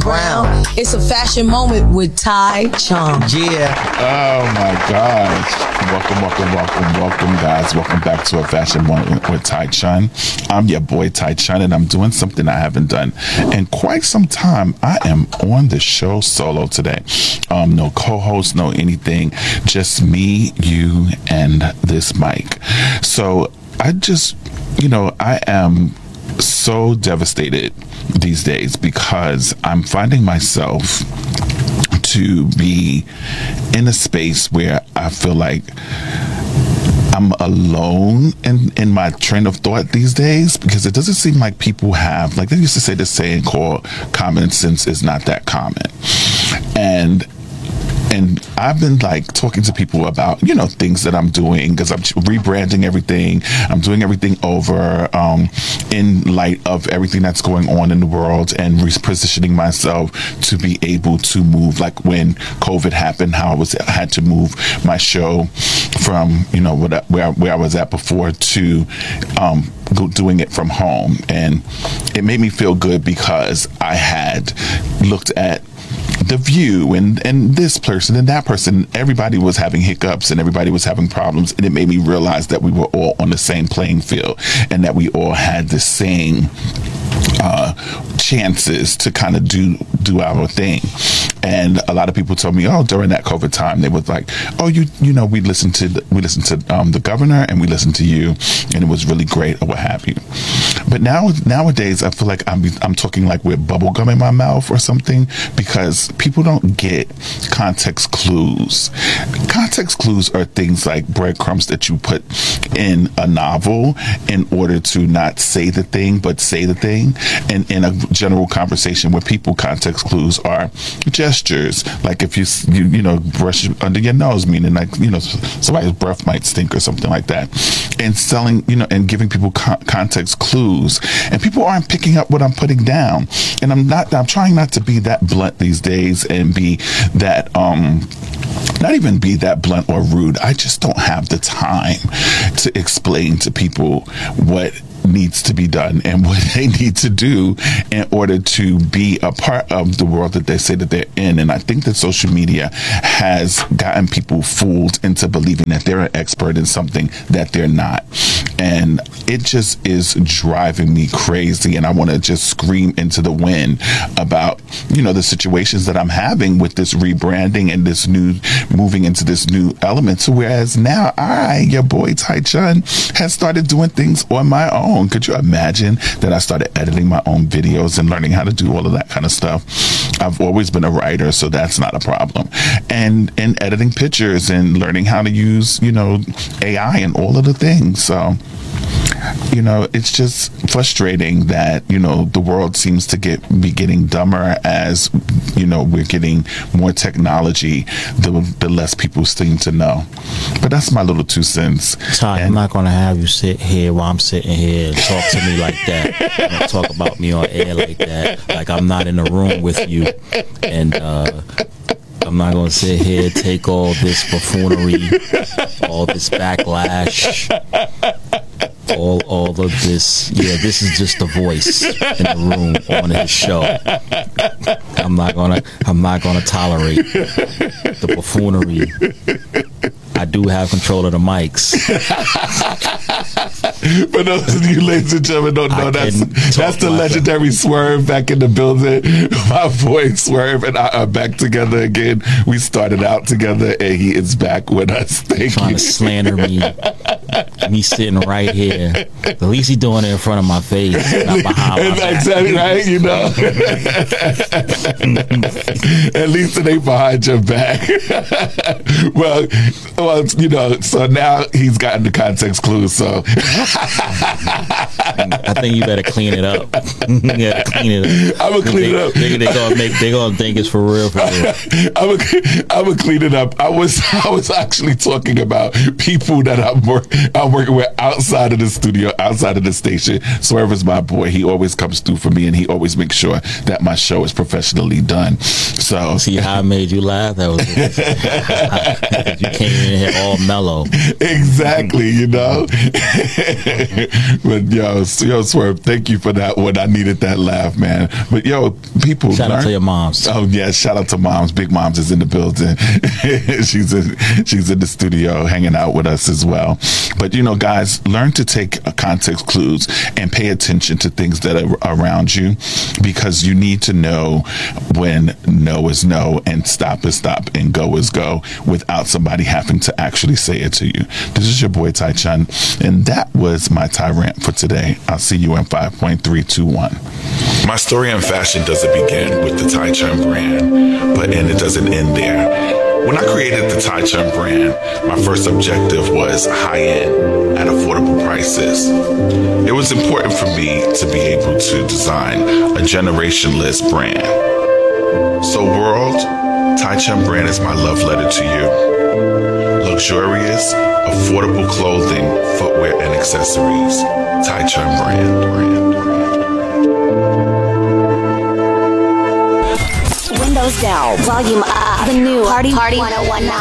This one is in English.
Brown. It's a fashion moment with Ty Chung. Yeah. Oh my gosh. Welcome, guys. Welcome back to A Fashion Moment with Ty Chun. I'm your boy Ty Chun, and I'm doing something I haven't done in quite some time. I am on the show solo today. No co-host, no anything. Just me, you, and this mic. So I just, I am so devastated these days because I'm finding myself to be in a space where I feel like I'm alone in my train of thought these days, because it doesn't seem like people have, like they used to say this saying called common sense is not that common. And I've been talking to people about, things that I'm doing, because I'm rebranding everything. I'm doing everything over in light of everything that's going on in the world, and repositioning myself to be able to move. Like when COVID happened, how I had to move my show from, where I was at before to doing it from home. And it made me feel good because I had looked at The View and this person and that person. Everybody was having hiccups and everybody was having problems, and it made me realize that we were all on the same playing field and that we all had the same chances to kind of do our thing. And a lot of people told me, during that COVID time, they was like, we listened to the governor and we listened to you, and it was really great, or what have you. But nowadays, I feel like I'm talking like with bubble gum in my mouth or something, because people don't get context clues. Context clues are things like breadcrumbs that you put in a novel in order to not say the thing, but say the thing. And in a general conversation with people, context clues are gestures. Like if you brush under your nose, meaning somebody's breath might stink or something like that. And selling, and giving people context clues. And people aren't picking up what I'm putting down. And I'm trying not to be that blunt these days and be that, not even be that blunt or rude. I just don't have the time to explain to people what needs to be done and what they need to do in order to be a part of the world that they say that they're in. And I think that social media has gotten people fooled into believing that they're an expert in something that they're not. And it just is driving me crazy. And I want to just scream into the wind about, the situations that I'm having with this rebranding and this moving into this new element. So whereas now your boy Ty Chun, has started doing things on my own. Could you imagine that I started editing my own videos and learning how to do all of that kind of stuff? I've always been a writer, so that's not a problem. And editing pictures and learning how to use, AI and all of the things. So, it's just frustrating that, the world seems to be getting dumber as, we're getting more technology, the less people seem to know. But that's my little 2 cents. Ty, I'm not going to have you sit here while I'm sitting here and talk to me like that. Talk about me on air like that. Like I'm not in the room with you. And, I'm not going to sit here, take all this buffoonery, all this backlash, all of this. Yeah, this is just the voice in the room on his show. I'm not gonna tolerate the buffoonery. I do have control of the mics. For those of you ladies and gentlemen don't know, that's the legendary Swerve back in the building. My boy Swerve and I are back together again. We started out together and he is back with us. Thank Trying you. to slander me sitting right here. At least he's doing it in front of my face, not behind my back. Exactly right, At least it ain't behind your back. well, so now he's gotten the context clues, so I think you better clean it up. You gotta clean it up. I'm gonna clean it up. They gonna think it's for real. I'm gonna clean it up. I was actually talking about people that I'm working with outside of the studio, outside of the station. Swerve is my boy. He always comes through for me, and he always makes sure that my show is professionally done. So see how I made you laugh? That was it. You came in here all mellow. Exactly, But yo, Swerve, thank you for that one. I needed that laugh, man. But yo, people, Shout out to your moms. Oh yeah, shout out to moms. Big Moms is in the building. she's in the studio hanging out with us as well. But you know, guys, learn to take context clues and pay attention to things that are around you, because you need to know when no is no and stop is stop and go is go without somebody having to actually say it to you. This is your boy Ty Chun, and that was my Ty rant for today. I'll see you in 5.321. My story in fashion doesn't begin with the Ty Chun brand, and it doesn't end there. When I created the Ty Chun brand, my first objective was high-end at affordable prices. It was important for me to be able to design a generationless brand. So world, Ty Chun brand is my love letter to you. Luxurious, affordable clothing, footwear, and accessories. Ty Chun brand. Windows down, volume up. The new Party 1019.